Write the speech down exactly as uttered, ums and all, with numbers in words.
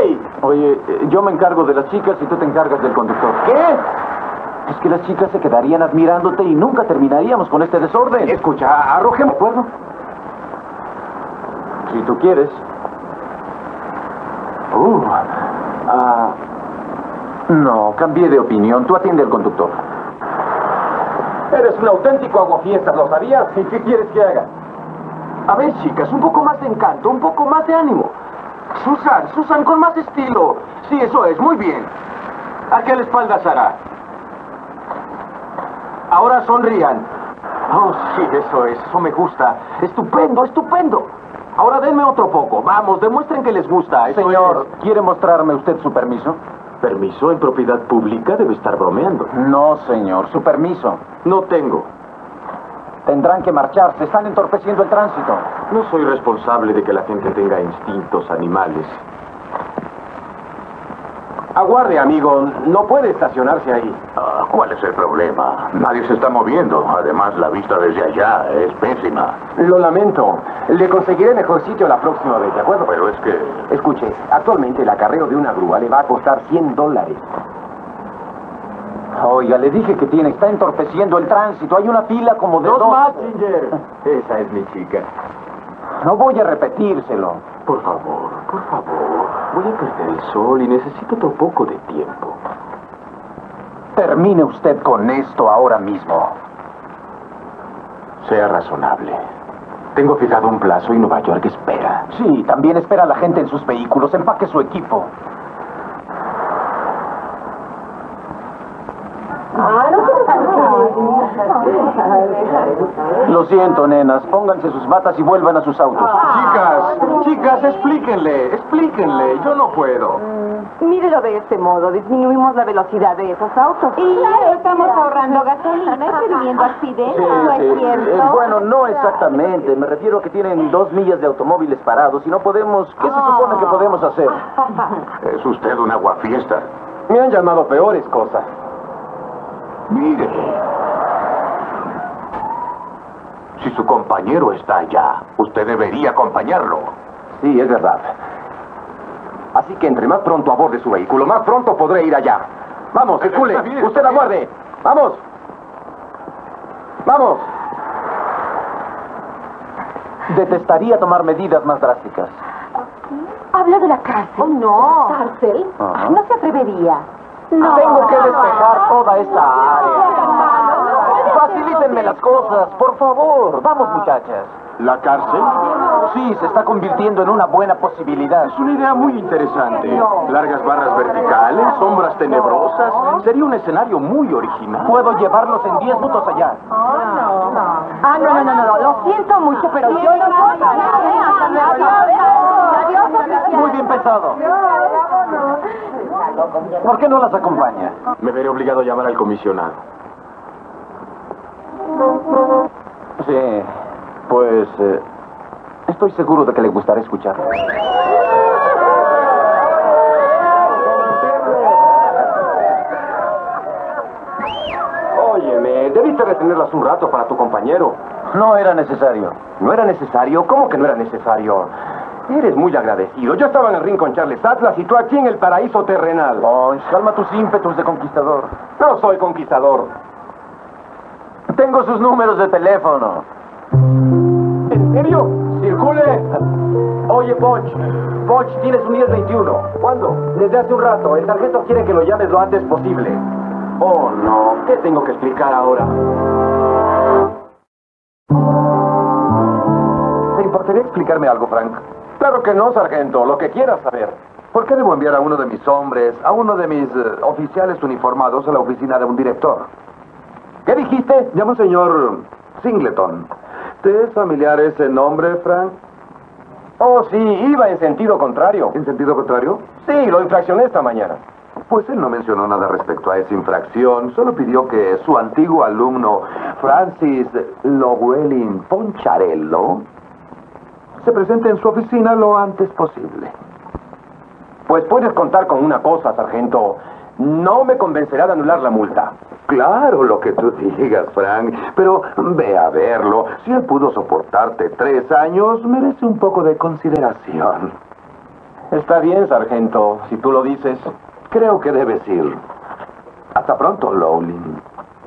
¡Hey! Oye, yo me encargo de las chicas y tú te encargas del conductor. ¿Qué? Es que las chicas se quedarían admirándote y nunca terminaríamos con este desorden. Escucha, arrojemos. ¿De acuerdo? Si tú quieres. Uh, ah, no, cambié de opinión. Tú atiende al conductor. Eres un auténtico aguafiestas, ¿lo sabías? ¿Y qué quieres que haga? A ver, chicas, un poco más de encanto, un poco más de ánimo. Susan, Susan, con más estilo. Sí, eso es, muy bien. ¿A qué la espalda, Sara? Ahora sonrían. Oh, sí, eso es, eso me gusta. Estupendo, estupendo. Ahora denme otro poco. Vamos, demuestren que les gusta. Eso Señor, es. ¿quiere mostrarme usted su permiso? ¿Permiso en propiedad pública? Debe estar bromeando. No, señor, su permiso. No tengo. Tendrán que marcharse, están entorpeciendo el tránsito. No soy responsable de que la gente tenga instintos animales. Aguarde, amigo. No puede estacionarse ahí. Ah, ¿cuál es el problema? Nadie se está moviendo. Además, la vista desde allá es pésima. Lo lamento. Le conseguiré mejor sitio la próxima vez, ¿de acuerdo? Pero es que... Escuche, actualmente el acarreo de una grúa le va a costar cien dólares. Oiga, le dije que tiene, está entorpeciendo el tránsito. Hay una fila como de Dos dos. más, Ginger. Esa es mi chica. No voy a repetírselo. Por favor, por favor. Voy a perder el sol y necesito otro poco de tiempo. Termine usted con esto ahora mismo. Sea razonable. Tengo fijado un plazo y Nueva York espera. Sí, también espera a la gente en sus vehículos. Empaque su equipo. Lo siento, nenas. Pónganse sus batas y vuelvan a sus autos. Chicas, chicas, explíquenle, explíquenle. Yo no puedo. Mírelo de este modo, disminuimos la velocidad de esos autos. Y estamos ahorrando gasolina y previniendo accidentes, ¿no es cierto? Eh, bueno, no exactamente. Me refiero a que tienen dos millas de automóviles parados y no podemos... ¿Qué se supone que podemos hacer? Es usted un aguafiesta. Me han llamado peores cosas. Mire. Si su compañero está allá, usted debería acompañarlo. Sí, es verdad. Así que entre más pronto aborde su vehículo, más pronto podré ir allá. Vamos, Hercule, Está bien, usted está bien. aguarde. Vamos. Vamos. Detestaría tomar medidas más drásticas. Habla de la cárcel. Oh, no. ¿Cárcel? Ajá. Ay, no se atrevería. No. Tengo que despejar toda esta área. Facilítenme las cosas, por favor. Vamos, muchachas. ¿La cárcel? Sí, se está convirtiendo en una buena posibilidad. Es una idea muy interesante. Largas barras verticales, sombras tenebrosas. Sería un escenario muy original. Puedo llevarlos en diez minutos allá. Ah, no, no, no, no. Lo siento mucho, pero yo no puedo. Adiós, oficial. Muy bien pensado. ¿Por qué no las acompaña? Me veré obligado a llamar al comisionado. Sí, pues eh, estoy seguro de que le gustará escucharlo. Óyeme, debiste retenerlas un rato para tu compañero. No era necesario. ¿No era necesario? ¿Cómo que no era necesario? Eres muy agradecido. Yo estaba en el ring con Charles Atlas y tú aquí en el paraíso terrenal. Ponch, calma tus ímpetus de conquistador. No soy conquistador. Tengo sus números de teléfono. ¿En serio? ¡Circule! Oye, Ponch. Ponch, tienes un diez veintiuno. ¿Cuándo? Desde hace un rato. El sargento quiere que lo llames lo antes posible. Oh, no. ¿Qué tengo que explicar ahora? ¿Te importaría explicarme algo, Frank? Claro que no, sargento. Lo que quieras saber. ¿Por qué debo enviar a uno de mis hombres, a uno de mis eh, oficiales uniformados a la oficina de un director? ¿Qué dijiste? Llamo señor Singleton. ¿Te es familiar ese nombre, Frank? Oh, sí, iba en sentido contrario. ¿En sentido contrario? Sí, lo infraccioné esta mañana. Pues él no mencionó nada respecto a esa infracción. Solo pidió que su antiguo alumno, Francis Llewellyn Poncharello, se presente en su oficina lo antes posible. Pues puedes contar con una cosa, sargento. No me convencerá de anular la multa. Claro, lo que tú digas, Frank. Pero ve a verlo. Si él pudo soportarte tres años, merece un poco de consideración. Está bien, sargento, si tú lo dices. Creo que debes ir. Hasta pronto, Lowling.